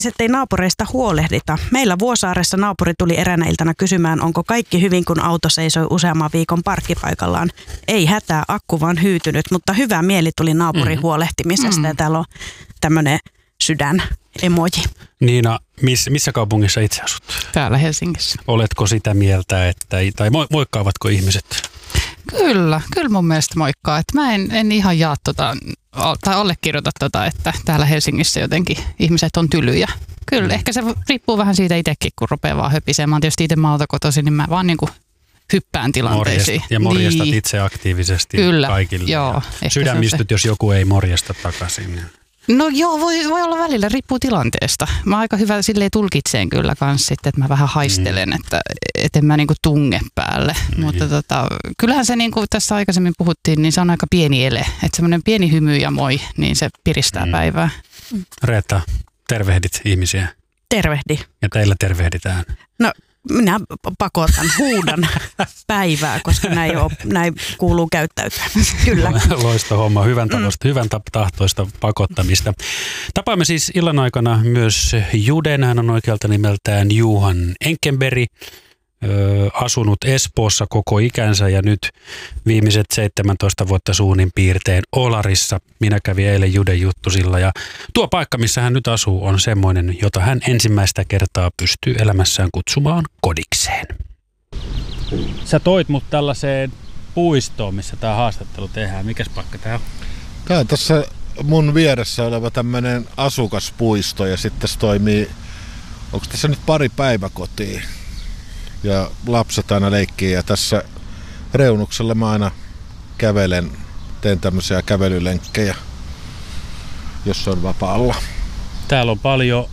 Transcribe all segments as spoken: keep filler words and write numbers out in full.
ettei naapureista huolehdita. Meillä Vuosaaressa naapuri tuli eräänä iltana kysymään, onko kaikki hyvin, kun auto seisoi useamman viikon parkkipaikallaan. Ei hätää, akku vaan hyytynyt, mutta hyvä mieli tuli naapurin mm. huolehtimisesta. Mm. Ja täällä on tämmöinen sydän-emoji. Niina, miss, missä kaupungissa itse asut? Täällä Helsingissä. Oletko sitä mieltä, että, tai moikkaavatko ihmiset? Kyllä, kyllä mun mielestä moikkaa. Että mä en, en ihan jaa tota, tai allekirjoita tota, että täällä Helsingissä jotenkin ihmiset on tylyjä. Kyllä, mm. ehkä se riippuu vähän siitä itsekin, kun rupeaa vaan höpiseen. Mä oon tietysti itse maalta kotoisin, niin mä vaan niin kuin hyppään tilanteisiin. Morjesta, ja morjestat niin. Itse aktiivisesti kyllä, kaikille. Joo, sydämistyt, jos joku ei morjesta takaisin. No joo, voi, voi olla välillä, riippuu tilanteesta. Mä aika hyvä silleen tulkitseen kyllä kans sitten, että mä vähän haistelen, mm. että et en mä niinku tunge päälle. Mm. Mutta tota, kyllähän se niin kuin tässä aikaisemmin puhuttiin, niin se on aika pieni ele. Että semmoinen pieni hymy ja moi, niin se piristää mm. päivää. Mm. Reetta, tervehdit ihmisiä. Tervehdi. Ja teillä tervehditään. No minä pakotan, huudan päivää, koska näin, ole, näin kuuluu käyttäytyä. Kyllä. Loista homma, hyvän, tavoista, hyvän tahtoista pakottamista. Tapaamme siis illan aikana myös Juden, hän on oikealta nimeltään Johan Enkenberg, ö, asunut Espoossa koko ikänsä ja nyt viimeiset seitsemäntoista vuotta suunnin piirtein Olarissa. Minä kävin eilen Juden juttusilla ja tuo paikka, missä hän nyt asuu, on semmoinen, jota hän ensimmäistä kertaa pystyy elämässään kutsumaan kodikseen. Sä toit mut tällaiseen puistoon, missä tää haastattelu tehdään. Mikäs paikka tää on? Tää on tässä mun vieressä oleva tämmönen asukaspuisto ja sitten se toimii, onko tässä nyt pari päiväkotia? Ja lapset aina leikkii ja tässä reunuksella mä aina kävelen, teen tämmöisiä kävelylenkkejä, jos on vapaalla. Täällä on paljon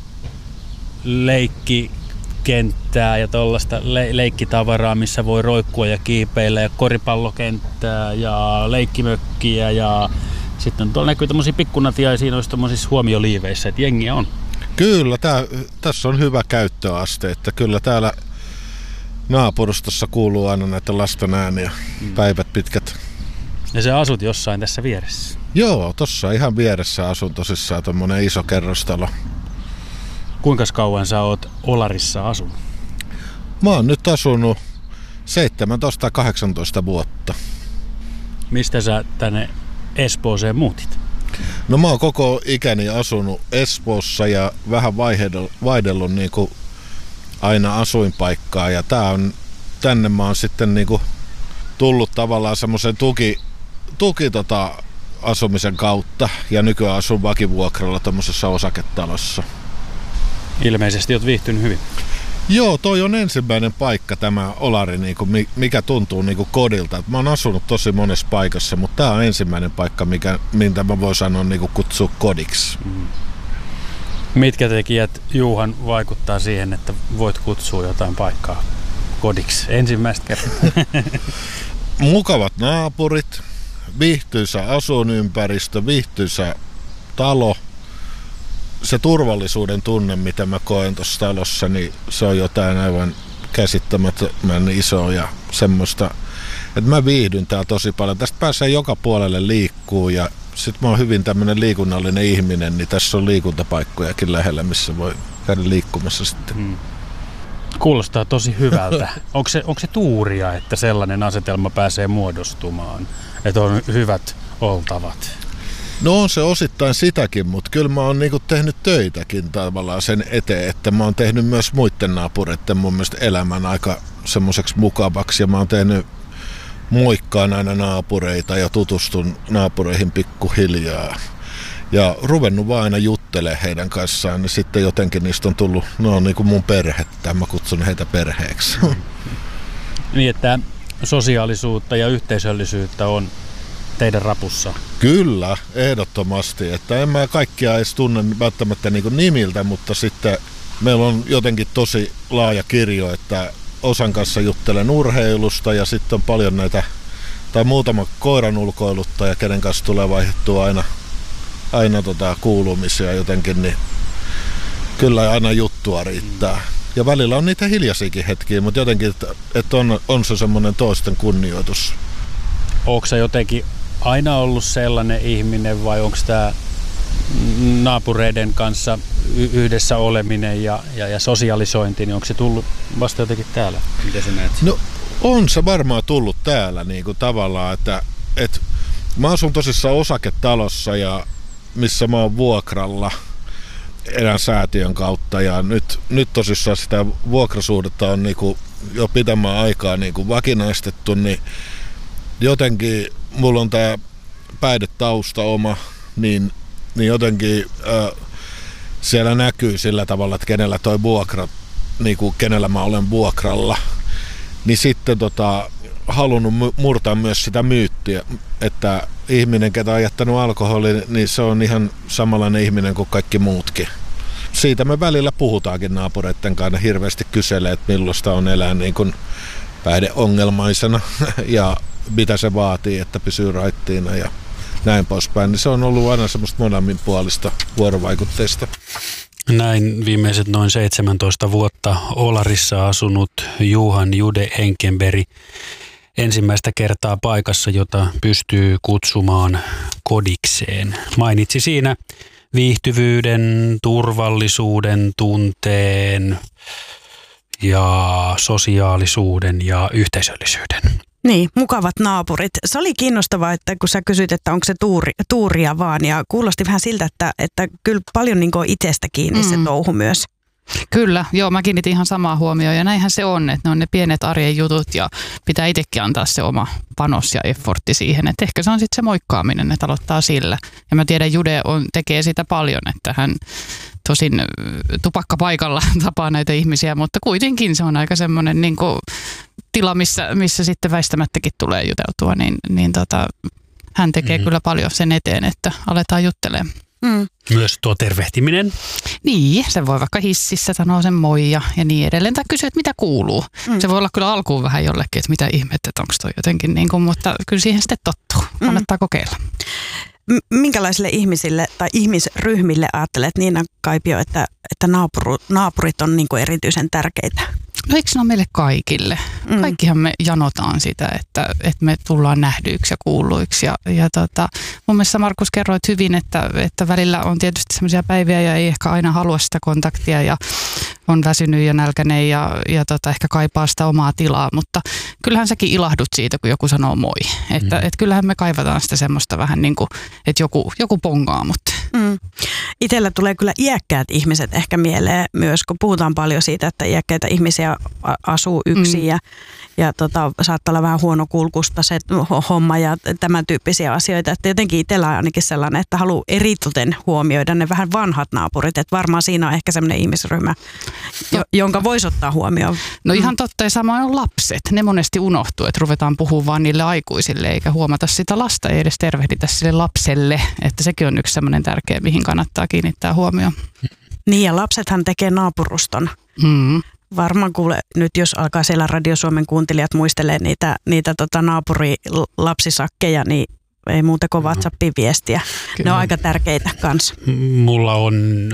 leikkikenttää ja tollaista le- leikkitavaraa, missä voi roikkua ja kiipeillä ja koripallokenttää ja leikkimökkiä ja sitten tuolla näkyy tämmöisiä pikkunatiaisia noissa tämmöisissä huomioliiveissä, että jengiä on. Kyllä, tää, tässä on hyvä käyttöaste, että kyllä täällä naapurustossa kuuluu aina näitä lasten ääniä, mm. päivät pitkät. Ja sä asut jossain tässä vieressä? Joo, tossa ihan vieressä asun tosissaan, tommonen iso kerrostalo. Kuinka kauan sä oot Olarissa asunut? Mä oon nyt asunut seitsemäntoista kahdeksantoista vuotta. Mistä sä tänne Espooseen muutit? No mä oon koko ikäni asunut Espoossa ja vähän vaihdellut, vaihdellut niinku aina asuinpaikkaa ja tää on, tänne mä oon sitten niinku tullut tavallaan semmoisen tuki, tuki tota asumisen kautta ja nykyään asun vakivuokralla tommosessa osaketalossa. Ilmeisesti oot viihtynyt hyvin. Joo, toi on ensimmäinen paikka tämä Olari, niinku, mikä tuntuu niinku kodilta. Mä oon asunut tosi monessa paikassa, mutta tää on ensimmäinen paikka, mikä, mitä mä voin sanoa niinku kutsua kodiksi. Mm. Mitkä tekijät, Juhan, vaikuttaa siihen, että voit kutsua jotain paikkaa kodiksi ensimmäistä kertaa? Mukavat naapurit, viihtyisä asuinympäristö, viihtyisä talo. Se turvallisuuden tunne, mitä mä koen tuossa talossa, niin se on jotain aivan käsittämättömän isoa ja semmoista, että mä viihdyn täällä tosi paljon. Tästä pääsee joka puolelle liikkuu ja sit mä oon hyvin tämmönen liikunnallinen ihminen, niin tässä on liikuntapaikkojakin lähellä, missä voi käydä liikkumassa sitten. Hmm. Kuulostaa tosi hyvältä. Onko se, onko se tuuria, että sellainen asetelma pääsee muodostumaan, että on hyvät oltavat? No on se osittain sitäkin, mutta kyllä mä oon niinku tehnyt töitäkin tavallaan sen eteen, että mä oon tehnyt myös muiden naapureiden mun mielestä elämän aika semmoiseksi mukavaksi ja mä oon tehnyt moikkaan aina naapureita ja tutustun naapureihin pikkuhiljaa. Ja ruvennut vaan aina juttelemaan heidän kanssaan, niin sitten jotenkin niistä on tullut, ne on niin kuin mun perhettä, mä kutsun heitä perheeksi. Niin, että sosiaalisuutta ja yhteisöllisyyttä on teidän rapussa? Kyllä, ehdottomasti. Että en mä kaikkia edes tunne välttämättä niin kuin nimiltä, mutta sitten meillä on jotenkin tosi laaja kirjo, että osan kanssa juttelen urheilusta ja sitten on paljon näitä, tai muutama koiran ulkoiluttaja, kenen kanssa tulee vaihdettua aina, aina tota kuulumisia jotenkin, niin kyllä aina juttua riittää. Ja välillä on niitä hiljaisiakin hetkiä, mutta jotenkin, että, että on, on se semmoinen toisten kunnioitus. Onko se jotenkin aina ollut sellainen ihminen vai onko tämä naapureiden kanssa y- yhdessä oleminen ja, ja, ja sosialisointi, niin onko se tullut vasta jotenkin täällä? Miten sä näet? No on se varmaan tullut täällä niin kuin tavallaan, että, että mä asun tosissaan osaketalossa ja missä mä oon vuokralla erään säätiön kautta ja nyt, nyt tosissaan sitä vuokrasuhdetta on niin kuin jo pidemmän aikaa niin kuin vakinaistettu, niin jotenkin mulla on tää päihdetausta oma, niin, niin jotenkin äh, siellä näkyy sillä tavalla, että kenellä toi vuokra, niin kuin kenellä mä olen vuokralla, niin sitten tota, halunnut murtaa myös sitä myyttiä, että ihminen, ketä on jättänyt alkoholin, niin se on ihan samanlainen ihminen kuin kaikki muutkin. Siitä me välillä puhutaankin naapureiden kanssa, hirveästi kyselee, että millaista on elää niin kuin päihdeongelmaisena ja mitä se vaatii, että pysyy raittiina ja näin poispäin. Niin se on ollut aina semmoista molemminpuolista vuorovaikutteista. Näin viimeiset noin seitsemäntoista vuotta Olarissa asunut Johan Jude Enkenberg ensimmäistä kertaa paikassa, jota pystyy kutsumaan kodikseen. Mainitsi siinä viihtyvyyden, turvallisuuden, tunteen ja sosiaalisuuden ja yhteisöllisyyden. Niin, mukavat naapurit. Se oli kiinnostavaa, että kun sä kysyt, että onko se tuuri, tuuria vaan, ja kuulosti vähän siltä, että, että kyllä paljon niin kuin itsestä kiinni mm. se touhu myös. Kyllä, joo, mä kiinnitin ihan samaa huomioon ja näinhän se on, että ne on ne pienet arjen jutut ja pitää itsekin antaa se oma panos ja effortti siihen, että ehkä se on sitten se moikkaaminen, että aloittaa sillä. Ja mä tiedän, Jude on, tekee sitä paljon, että hän tosin tupakkapaikalla tapaa näitä ihmisiä, mutta kuitenkin se on aika semmoinen niin kuin tila, missä, missä sitten väistämättäkin tulee juteltua, niin, niin tota, hän tekee mm-hmm. kyllä paljon sen eteen, että aletaan juttelemaan. Mm. Myös tuo tervehtiminen. Niin, se voi vaikka hississä sanoa sen moi ja, ja niin edelleen. Tai kysyä, että mitä kuuluu. Mm. Se voi olla kyllä alkuun vähän jollekin, että mitä ihmettä, että onko toi jotenkin niin kuin, mutta kyllä siihen sitten tottuu. Kannattaa mm. kokeilla. M- minkälaisille ihmisille tai ihmisryhmille ajattelet, Niina Kaipio, että, että naapuru, naapurit on niin kuin erityisen tärkeitä? No eikö se ole meille kaikille? Mm. Kaikkihan me janotaan sitä, että, että me tullaan nähdyiksi ja kuulluiksi. Ja, ja tota, mun mielestä Markus kerroit hyvin, että, että välillä on tietysti sellaisia päiviä ja ei ehkä aina halua sitä kontaktia ja on väsynyt ja nälkäinen ja, ja tota, ehkä kaipaa sitä omaa tilaa. Mutta kyllähän säkin ilahdut siitä, kun joku sanoo moi. Että mm. et kyllähän me kaivataan sitä semmoista vähän niin kuin, että joku, joku pongaa mut. Mm. Itsellä tulee kyllä iäkkäät ihmiset ehkä mieleen myös, kun puhutaan paljon siitä, että iäkkäitä ihmisiä asuu yksin mm. ja, ja tota, saattaa olla vähän huonokulkusta se homma ja tämän tyyppisiä asioita. Että jotenkin itsellä on ainakin sellainen, että haluaa eritoten huomioida ne vähän vanhat naapurit. Että varmaan siinä on ehkä sellainen ihmisryhmä, jo, jonka voisi ottaa huomioon. No ihan totta, ja samoin on lapset. Ne monesti unohtuu, että ruvetaan puhumaan vaan niille aikuisille eikä huomata sitä lasta, ei edes tervehditä sille lapselle. Että sekin on yksi sellainen tärkeä, mihin kannattaa kiinnittää huomioon. Niin ja lapsethan tekee naapuruston. Mm. Varmaan kuule, nyt jos alkaa siellä Radio Suomen kuuntelijat muistelee niitä, niitä tota naapurilapsisakkeja, niin ei muuta kuin WhatsAppin viestiä. Kyllä. Ne on aika tärkeitä kanssa. Mulla on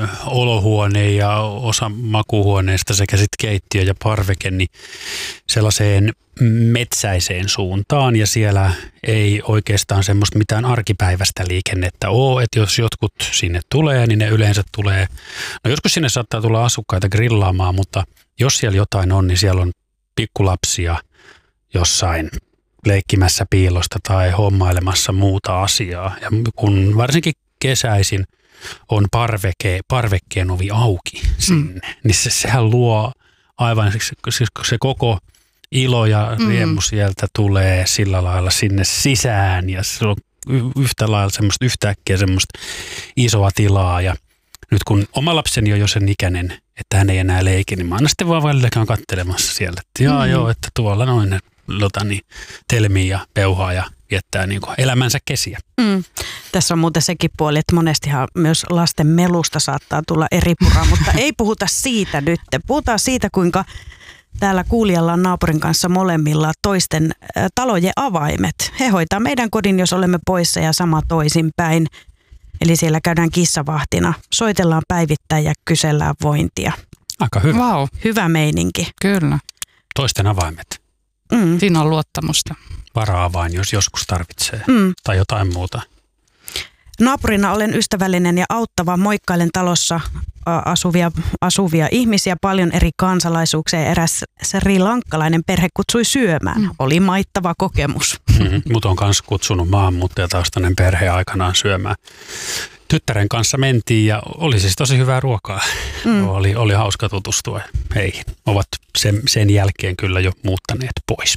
olohuone ja osa makuuhuoneesta sekä sitten keittiö ja parveke niin sellaiseen metsäiseen suuntaan ja siellä ei oikeastaan semmoista mitään arkipäiväistä liikennettä ole, että jos jotkut sinne tulee, niin ne yleensä tulee, no joskus sinne saattaa tulla asukkaita grillaamaan, mutta jos siellä jotain on, niin siellä on pikkulapsia jossain leikkimässä piilosta tai hommailemassa muuta asiaa. Ja kun varsinkin kesäisin on parveke, parvekkeen ovi auki sinne, mm. niin se, sehän luo aivan, siis se koko ilo ja riemu mm. sieltä tulee sillä lailla sinne sisään ja se on yhtä lailla semmoista yhtäkkiä semmoista isoa tilaa ja nyt kun oma lapseni on jo sen ikäinen, että hän ei enää leiki, niin mä aina sitten vaan välilläkään kattelemassa siellä, että jaa mm. joo, että tuolla noin lotani telmii ja peuhaa ja viettää niin kuin elämänsä kesiä. Mm. Tässä on muuten sekin puoli, että monestihan myös lasten melusta saattaa tulla eri pura, mutta ei puhuta siitä nyt. Puhutaan siitä, kuinka täällä kuulijalla on naapurin kanssa molemmilla toisten ä, talojen avaimet. He hoitaa meidän kodin, jos olemme poissa ja sama toisinpäin. Eli siellä käydään kissavahtina, soitellaan päivittäin ja kysellään vointia. Aika hyvä. Wow. Hyvä meininki. Kyllä. Toisten avaimet. Mm. Siinä on luottamusta. Vara-avain, jos joskus tarvitsee mm. tai jotain muuta. Naapurina olen ystävällinen ja auttava, moikkailen talossa asuvia, asuvia ihmisiä, paljon eri kansalaisuuksia ja eräs srilankkalainen perhe kutsui syömään. Mm. Oli maittava kokemus. Mm-hmm. Mut on myös kutsunut maahanmuuttajataustainen perhe aikanaan syömään. Tyttären kanssa mentiin ja oli siis tosi hyvää ruokaa. Mm. Oli, oli hauska tutustua heihin. Ovat sen, sen jälkeen kyllä jo muuttaneet pois.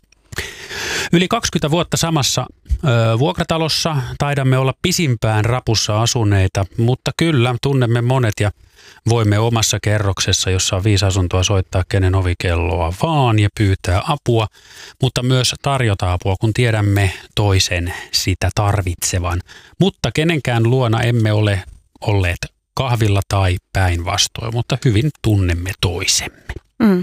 Yli kaksikymmentä vuotta samassa ö, vuokratalossa taidamme olla pisimpään rapussa asuneita, mutta kyllä tunnemme monet ja voimme omassa kerroksessa, jossa on viisi asuntoa, soittaa kenen ovikelloa vaan ja pyytää apua, mutta myös tarjota apua, kun tiedämme toisen sitä tarvitsevan. Mutta kenenkään luona emme ole olleet kahvilla tai päinvastoin, mutta hyvin tunnemme toisemme. Mm.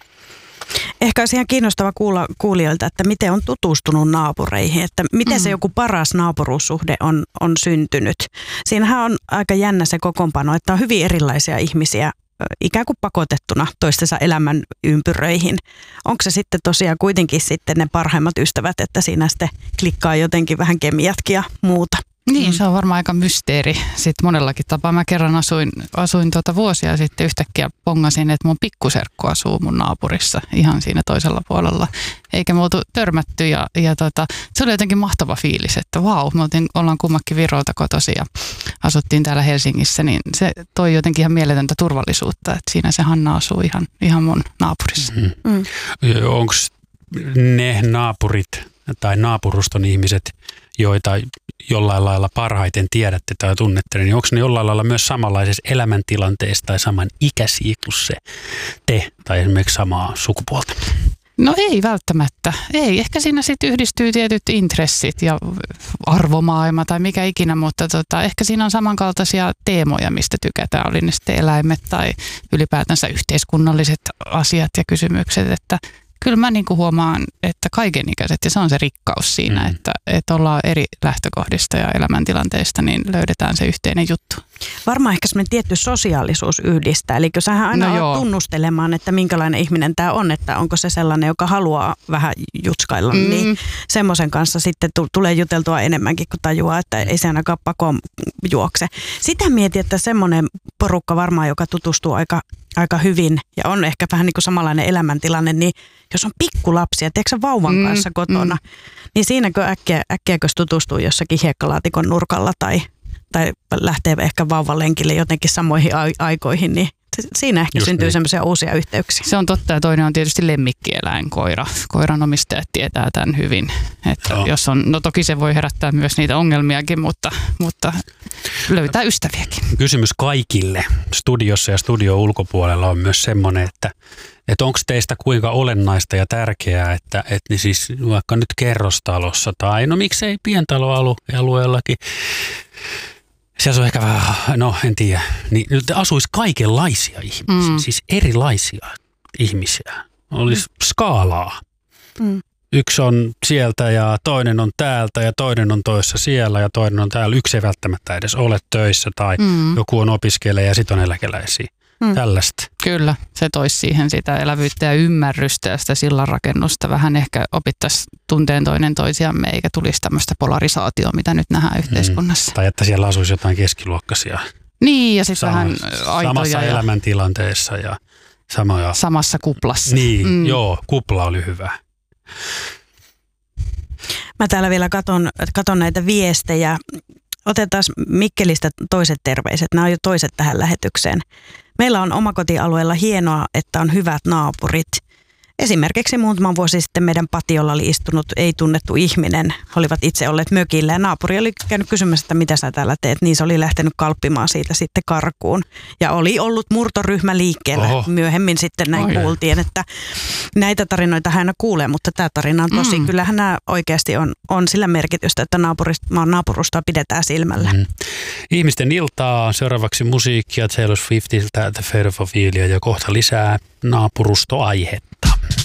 Ehkä olisi ihan kiinnostava kuulla kuulijoilta, että miten on tutustunut naapureihin, että miten se joku paras naapuruussuhde on, on syntynyt. Siinähän on aika jännä se kokoonpano, että on hyvin erilaisia ihmisiä ikään kuin pakotettuna toistensa elämän ympyröihin. Onko se sitten tosiaan kuitenkin sitten ne parhaimmat ystävät, että siinä sitten klikkaa jotenkin vähän kemiatkin ja muuta? Niin, se on varmaan aika mysteeri sitten monellakin tapaa. Mä kerran asuin, asuin tuota vuosia sitten yhtäkkiä pongasin, että mun pikkuserkku asuu mun naapurissa ihan siinä toisella puolella. Eikä me oltu törmätty ja, ja tota, se oli jotenkin mahtava fiilis, että vau, me oltiin, ollaan kummakin Virolta kotoisin ja asuttiin täällä Helsingissä, niin se toi jotenkin ihan mieletöntä turvallisuutta, että siinä se Hanna asuu ihan, ihan mun naapurissa. Mm-hmm. Mm. Onko ne naapurit tai naapuruston ihmiset, joita jollain lailla parhaiten tiedätte tai tunnette, niin onko ne jollain lailla myös samanlaisessa elämäntilanteessa tai saman ikäisiä kuin se te tai esimerkiksi samaa sukupuolta? No ei välttämättä. Ei. Ehkä siinä sitten yhdistyy tietyt intressit ja arvomaailma tai mikä ikinä, mutta tota, ehkä siinä on samankaltaisia teemoja, mistä tykätään. Oli ne sitten eläimet tai ylipäätänsä yhteiskunnalliset asiat ja kysymykset, että kyllä mä niinku huomaan, että kaikenikäiset, ja se on se rikkaus siinä, mm. että, että ollaan eri lähtökohdista ja elämäntilanteista, niin löydetään se yhteinen juttu. Varmaan ehkä semmoinen tietty sosiaalisuus yhdistää, eli sähän aina no olet tunnustelemaan, että minkälainen ihminen tämä on, että onko se sellainen, joka haluaa vähän jutskailla, mm. niin semmoisen kanssa sitten t- tulee juteltua enemmänkin, kun tajuaa, että ei se ainakaan pakoon juokse. Sitä mietin, että semmoinen porukka varmaan, joka tutustuu aika aika hyvin ja on ehkä vähän niin kuin samanlainen elämäntilanne, niin jos on pikkulapsi ja teekö sä vauvan mm, kanssa kotona, mm. niin siinäkö äkkiä, äkkiäkös tutustuu jossakin hiekkalaatikon nurkalla tai, tai lähtee ehkä vauvan lenkille jotenkin samoihin aikoihin, niin siinä ehkä Just syntyy niin. semmoisia uusia yhteyksiä. Se on totta ja toinen on tietysti lemmikkieläin, koira. Koiran omistajat tietää tämän hyvin. Että no. jos on, no toki se voi herättää myös niitä ongelmiakin, mutta, mutta löytää ystäviäkin. Kysymys kaikille studiossa ja studio ulkopuolella on myös semmoinen, että, että onko teistä kuinka olennaista ja tärkeää, että, että niin siis vaikka nyt kerrostalossa tai no miksei pientaloalueellakin, siellä on ehkä vähän, no en tiedä, niin nyt asuisi kaikenlaisia ihmisiä, mm. siis erilaisia ihmisiä. Olisi mm. skaalaa. Mm. Yksi on sieltä ja toinen on täältä ja toinen on toissa siellä ja toinen on täällä. Yksi ei välttämättä edes ole töissä tai mm. joku on opiskelija ja sitten on eläkeläisiä. Mm. Tällaista. Kyllä, se toisi siihen sitä elävyyttä ja ymmärrystä ja sitä sillanrakennusta. Vähän ehkä opittaisiin tunteen toinen toisiamme eikä tulisi tämmöistä polarisaatioa, mitä nyt nähdään yhteiskunnassa. Mm. Tai että siellä asuisi jotain keskiluokkaisia. Niin, ja sitten vähän aitoja. Samassa ja elämäntilanteessa ja samoja. Samassa kuplassa. Niin, mm. joo, kupla oli hyvä. Mä täällä vielä katon, katon näitä viestejä. Otetaan Mikkelistä toiset terveiset. Nämä on jo toiset tähän lähetykseen. Meillä on omakotialueella hienoa, että on hyvät naapurit. Esimerkiksi muutama vuosi sitten meidän patiolla oli istunut ei-tunnettu ihminen. He olivat itse olleet mökillä ja naapuri oli käynyt kysymässä, että mitä sä täällä teet. Niin se oli lähtenyt kalppimaan siitä sitten karkuun. Ja oli ollut murtoryhmä liikkeellä. Oho. Myöhemmin sitten näin oh, kuultiin, että näitä tarinoita hän kuulee, mutta tämä tarina on tosi. Mm. Kyllähän nämä oikeasti on, on sillä merkitystä, että maan naapurusta pidetään silmällä. Mm. Ihmisten iltaa, seuraavaksi musiikkia Taylor Swiftiltä, The Fate of Ophelia ja kohta lisää naapurustoaihetta.